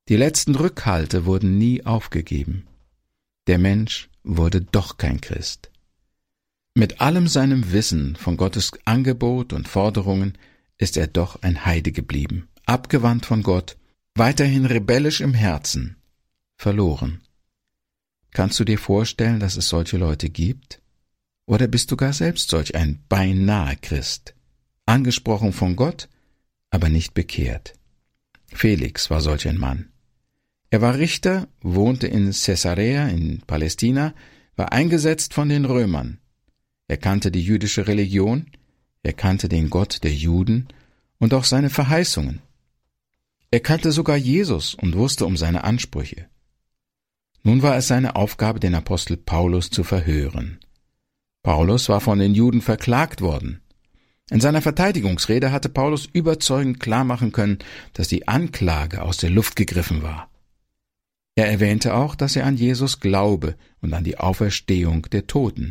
Die letzten Rückhalte wurden nie aufgegeben. Der Mensch wurde doch kein Christ. Mit allem seinem Wissen von Gottes Angebot und Forderungen ist er doch ein Heide geblieben, abgewandt von Gott, weiterhin rebellisch im Herzen, verloren. Kannst du dir vorstellen, dass es solche Leute gibt? Oder bist du gar selbst solch ein beinahe Christ, angesprochen von Gott, aber nicht bekehrt? Felix war solch ein Mann. Er war Richter, wohnte in Caesarea in Palästina, war eingesetzt von den Römern. Er kannte die jüdische Religion, er kannte den Gott der Juden und auch seine Verheißungen. Er kannte sogar Jesus und wusste um seine Ansprüche. Nun war es seine Aufgabe, den Apostel Paulus zu verhören. Paulus war von den Juden verklagt worden. In seiner Verteidigungsrede hatte Paulus überzeugend klarmachen können, dass die Anklage aus der Luft gegriffen war. Er erwähnte auch, dass er an Jesus glaube und an die Auferstehung der Toten.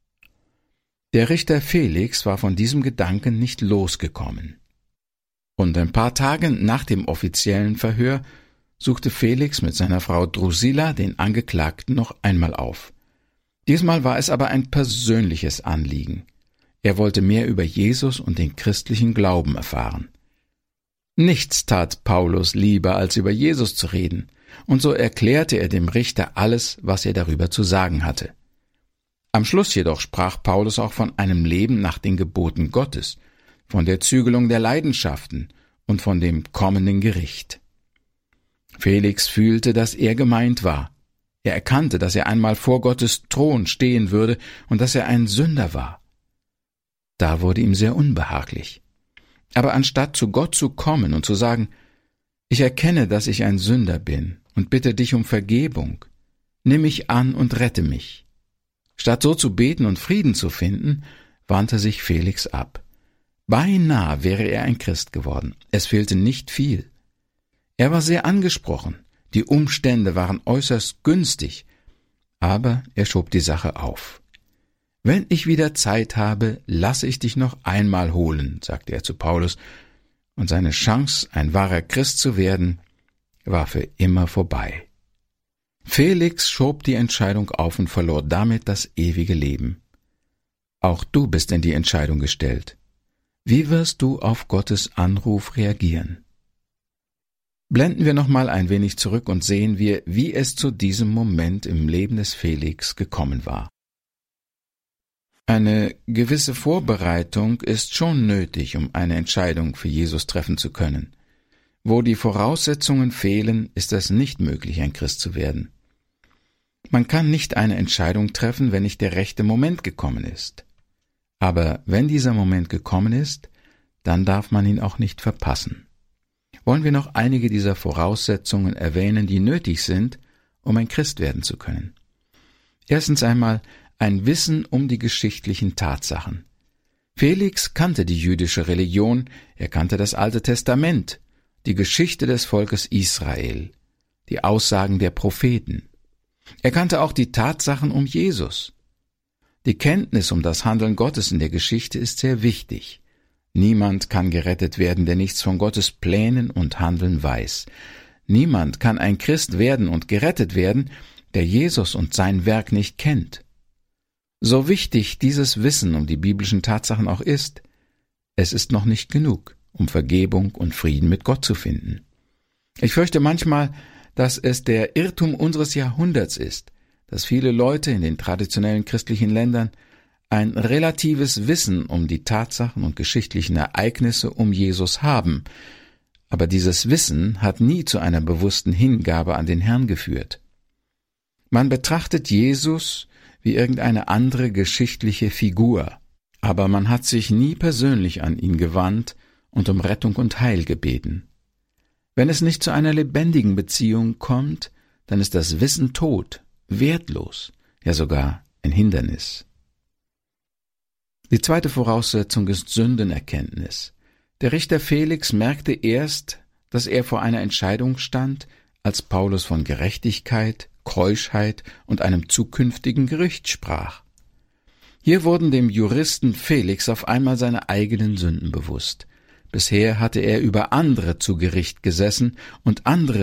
Der Richter Felix war von diesem Gedanken nicht losgekommen. Und ein paar Tage nach dem offiziellen Verhör suchte Felix mit seiner Frau Drusilla den Angeklagten noch einmal auf. Diesmal war es aber ein persönliches Anliegen. Er wollte mehr über Jesus und den christlichen Glauben erfahren. Nichts tat Paulus lieber, als über Jesus zu reden, und so erklärte er dem Richter alles, was er darüber zu sagen hatte. Am Schluss jedoch sprach Paulus auch von einem Leben nach den Geboten Gottes, von der Zügelung der Leidenschaften und von dem kommenden Gericht. Felix fühlte, dass er gemeint war. Er erkannte, dass er einmal vor Gottes Thron stehen würde und dass er ein Sünder war. Da wurde ihm sehr unbehaglich. Aber anstatt zu Gott zu kommen und zu sagen, »Ich erkenne, dass ich ein Sünder bin und bitte dich um Vergebung, nimm mich an und rette mich«, statt so zu beten und Frieden zu finden, wandte sich Felix ab. Beinahe wäre er ein Christ geworden. Es fehlte nicht viel. Er war sehr angesprochen, die Umstände waren äußerst günstig, aber er schob die Sache auf. »Wenn ich wieder Zeit habe, lasse ich dich noch einmal holen«, sagte er zu Paulus, und seine Chance, ein wahrer Christ zu werden, war für immer vorbei. Felix schob die Entscheidung auf und verlor damit das ewige Leben. Auch du bist in die Entscheidung gestellt. Wie wirst du auf Gottes Anruf reagieren? Blenden wir nochmal ein wenig zurück und sehen wir, wie es zu diesem Moment im Leben des Felix gekommen war. Eine gewisse Vorbereitung ist schon nötig, um eine Entscheidung für Jesus treffen zu können. Wo die Voraussetzungen fehlen, ist es nicht möglich, ein Christ zu werden. Man kann nicht eine Entscheidung treffen, wenn nicht der rechte Moment gekommen ist. Aber wenn dieser Moment gekommen ist, dann darf man ihn auch nicht verpassen. Wollen wir noch einige dieser Voraussetzungen erwähnen, die nötig sind, um ein Christ werden zu können. Erstens einmal ein Wissen um die geschichtlichen Tatsachen. Felix kannte die jüdische Religion, er kannte das Alte Testament, die Geschichte des Volkes Israel, die Aussagen der Propheten. Er kannte auch die Tatsachen um Jesus. Die Kenntnis um das Handeln Gottes in der Geschichte ist sehr wichtig. Niemand kann gerettet werden, der nichts von Gottes Plänen und Handeln weiß. Niemand kann ein Christ werden und gerettet werden, der Jesus und sein Werk nicht kennt. So wichtig dieses Wissen um die biblischen Tatsachen auch ist, es ist noch nicht genug, um Vergebung und Frieden mit Gott zu finden. Ich fürchte manchmal, dass es der Irrtum unseres Jahrhunderts ist, dass viele Leute in den traditionellen christlichen Ländern ein relatives Wissen um die Tatsachen und geschichtlichen Ereignisse um Jesus haben, aber dieses Wissen hat nie zu einer bewussten Hingabe an den Herrn geführt. Man betrachtet Jesus wie irgendeine andere geschichtliche Figur, aber man hat sich nie persönlich an ihn gewandt und um Rettung und Heil gebeten. Wenn es nicht zu einer lebendigen Beziehung kommt, dann ist das Wissen tot, wertlos, ja sogar ein Hindernis. Die zweite Voraussetzung ist Sündenerkenntnis. Der Richter Felix merkte erst, dass er vor einer Entscheidung stand, als Paulus von Gerechtigkeit, Keuschheit und einem zukünftigen Gericht sprach. Hier wurden dem Juristen Felix auf einmal seine eigenen Sünden bewusst. Bisher hatte er über andere zu Gericht gesessen und andere